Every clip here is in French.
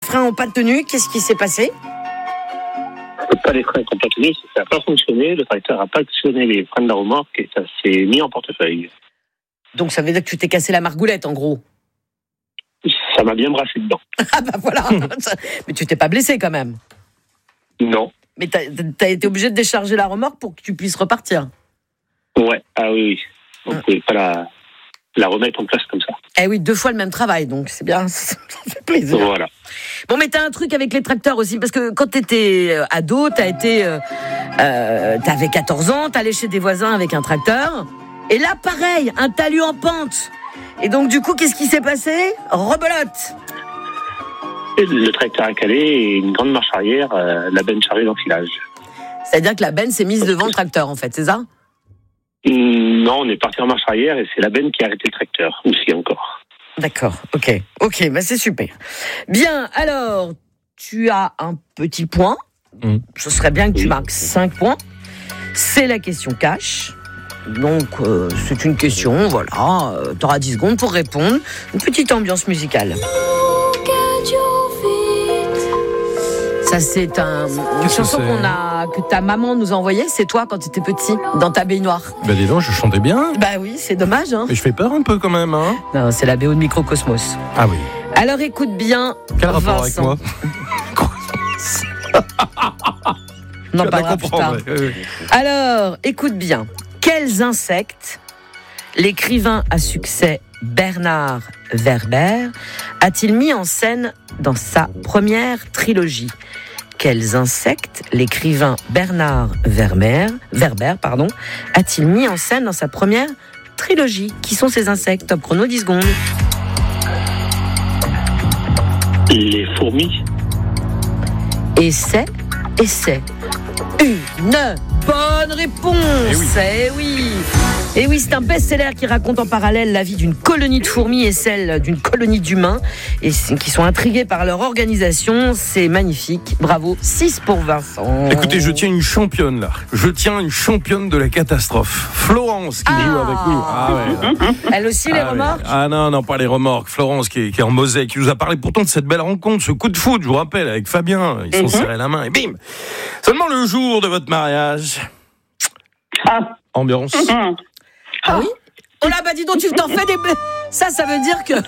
freins n'ont pas tenu. Qu'est-ce qui s'est passé ? Pas les freins qui n'ont pas tenu, ça n'a pas fonctionné. Le tracteur n'a pas actionné les freins de la remorque et ça s'est mis en portefeuille. Donc ça veut dire que tu t'es cassé la margoulette, en gros. Ça m'a bien brassé dedans. Ah bah voilà. Mais tu t'es pas blessé quand même. Non. Mais t'as été obligé de décharger la remorque pour que tu puisses repartir. Ouais, ah oui. On ne pouvait pas la remettre en place comme ça. Eh oui, 2 fois le même travail, donc c'est bien, ça fait plaisir. Voilà. Bon, mais t'as un truc avec les tracteurs aussi, parce que quand t'étais ado, t'avais 14 ans, t'allais chez des voisins avec un tracteur, et là, pareil, un talus en pente. Et donc, du coup, qu'est-ce qui s'est passé ? Rebelote. Et le tracteur a calé et une grande marche arrière, la benne chargée d'enfilage. C'est-à-dire que la benne s'est mise devant le tracteur, en fait, c'est ça ? Non, on est parti en marche arrière et c'est la benne qui a arrêté le tracteur, aussi encore. D'accord, ok, bah c'est super. Bien, alors, tu as un petit point. Ce serait bien que tu marques 5 points. C'est la question cash. Donc, c'est une question, voilà. Tu auras 10 secondes pour répondre. Une petite ambiance musicale. Ça, c'est une chanson que ta maman nous a envoyée. C'est toi quand tu étais petit, dans ta baignoire. Bah dis donc, je chantais bien. Bah oui, c'est dommage, hein. Mais je fais peur un peu quand même, hein. Non, c'est la BO de Microcosmos. Ah oui. Alors écoute bien, Quel rapport Vincent. avec moi? Non, Tu pas vas grave, comprendre, putain. ouais. Alors, écoute bien. Quels insectes l'écrivain à succès Bernard Werber a-t-il mis en scène dans sa première trilogie ? Quels insectes l'écrivain Bernard Werber, a-t-il mis en scène dans sa première trilogie ? Qui sont ces insectes ? Top chrono, 10 secondes. Les fourmis. Et c'est une bonne réponse. Et oui, c'est un best-seller qui raconte en parallèle la vie d'une colonie de fourmis et celle d'une colonie d'humains et qui sont intrigués par leur organisation. C'est magnifique. Bravo. 6 pour Vincent. Écoutez, je tiens une championne là. Je tiens une championne de la catastrophe. Florence qui joue avec nous. Ah ouais. Elle aussi, les remorques ? Ah non, pas les remorques. Florence qui est en Moselle, qui nous a parlé pourtant de cette belle rencontre, ce coup de foot, je vous rappelle, avec Fabien. Ils se sont serrés la main et bim. Seulement le jour de votre mariage. Ambiance. Ah oui ? Oh là, bah dis donc, tu t'en fais des... Ça veut dire que...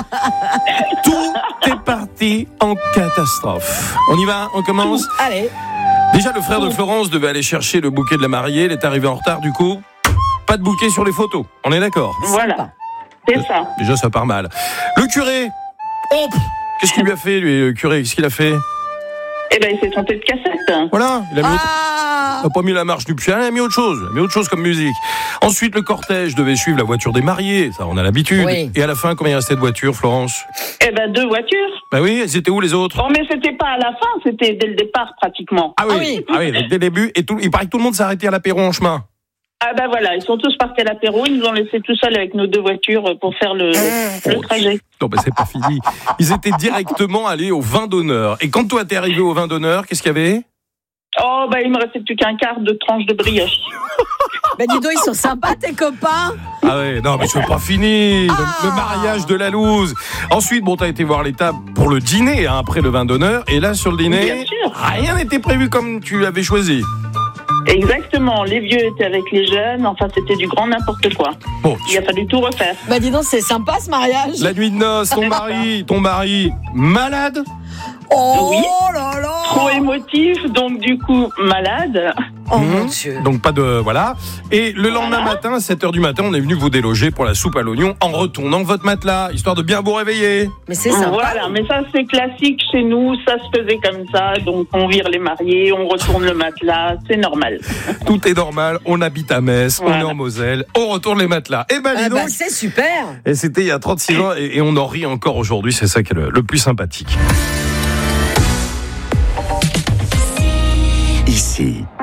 Tout est parti en catastrophe. On y va, on commence. Allez. Déjà, le frère de Florence devait aller chercher le bouquet de la mariée. Il est arrivé en retard, du coup. Pas de bouquet sur les photos. On est d'accord ? Voilà, c'est ça. Déjà, ça part mal. Le curé. Qu'est-ce qu'il lui a fait, lui, le curé ? Qu'est-ce qu'il a fait ? Eh ben, il s'est trompé de cassette. Voilà, il a pas mis la marche du piano, il a mis autre chose comme musique. Ensuite, le cortège devait suivre la voiture des mariés, ça on a l'habitude. Oui. Et à la fin, combien il restait de voitures, Florence ? Eh ben, 2 voitures. Bah oui, elles étaient où les autres ? Bon, mais c'était pas à la fin, c'était dès le départ, pratiquement. Ah oui, dès le début, et il paraît que tout le monde s'est arrêté à l'apéro en chemin. Ah ben voilà, ils sont tous partis à l'apéro, ils nous ont laissés tout seuls avec nos 2 voitures pour faire le trajet. Non, c'est pas fini. Ils étaient directement allés au vin d'honneur. Et quand toi t'es arrivé au vin d'honneur, qu'est-ce qu'il y avait ? Oh, ben il me restait plus qu'un quart de tranche de brioche. Bah dis donc, ils sont sympas, tes copains. Ah ouais, non, mais c'est pas fini. Le mariage de la loose. Ensuite, t'as été voir l'étape pour le dîner, après le vin d'honneur. Et là, sur le dîner, Bien sûr. rien n'était prévu comme tu l'avais choisi. Exactement, les vieux étaient avec les jeunes, enfin c'était du grand n'importe quoi. Il a fallu tout refaire. Bah dis donc, c'est sympa ce mariage. La nuit de noces, ton mari, malade ? Oh Oui. là là. Trop émotif, donc du coup malade. Oh mon Dieu. Donc pas de... Voilà. Et le lendemain matin, à 7h du matin, on est venu vous déloger pour la soupe à l'oignon en retournant votre matelas, histoire de bien vous réveiller. Mais c'est sympa. Voilà, mais ça c'est classique chez nous, ça se faisait comme ça, donc on vire les mariés, on retourne le matelas, c'est normal. Tout est normal, on habite à Metz, on est en Moselle, on retourne les matelas. Et ben dis donc. C'est super. Et c'était il y a 36 ans et on en rit encore aujourd'hui, c'est ça qui est le plus sympathique. Ici,